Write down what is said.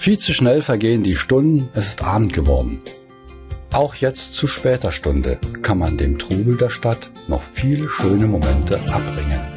Viel zu schnell vergehen die Stunden, es ist Abend geworden. Auch jetzt zu später Stunde kann man dem Trubel der Stadt noch viele schöne Momente abbringen.